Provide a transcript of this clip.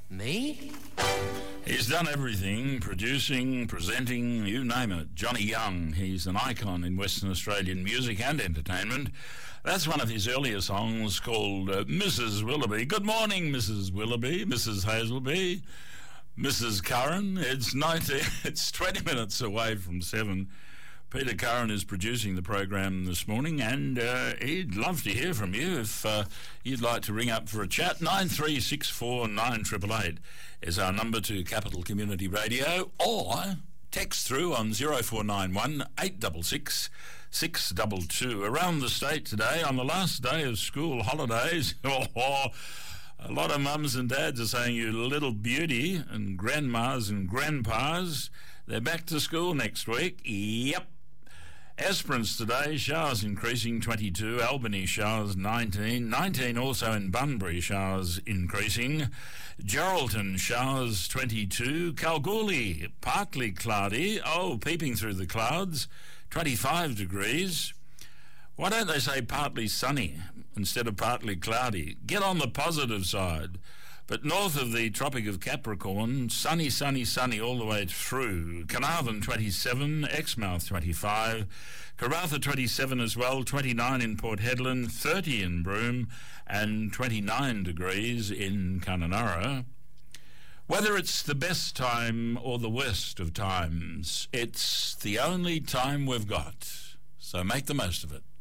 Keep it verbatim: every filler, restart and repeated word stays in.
Me? He's done everything, producing, presenting, you name it. Johnny Young, he's an icon in Western Australian music and entertainment. That's one of his earlier songs called uh, Missus Willoughby. Good morning, Missus Willoughby, Missus Hazelby, Missus Curran. It's nineteen, it's twenty minutes away from seven. Peter Curran is producing the program this morning, and uh, he'd love to hear from you if uh, you'd like to ring up for a chat. nine three six four nine eight eight eight is our number to Capital Community Radio, or text through on zero four nine one eight six six six two two. Around the state today, on the last day of school holidays, a lot of mums and dads are saying, you little beauty, and grandmas and grandpas, they're back to school next week. Yep. Esperance today, showers increasing twenty-two, Albany showers nineteen, nineteen also in Bunbury, showers increasing, Geraldton showers twenty-two, Kalgoorlie partly cloudy, oh, peeping through the clouds, twenty-five degrees. Why don't they say partly sunny instead of partly cloudy? Get on the positive side. But north of the Tropic of Capricorn, sunny, sunny, sunny all the way through. Carnarvon twenty-seven, Exmouth twenty-five, Karratha twenty-seven as well, twenty-nine in Port Hedland, thirty in Broome, and twenty-nine degrees in Kununurra. Whether it's the best time or the worst of times, it's the only time we've got. So make the most of it.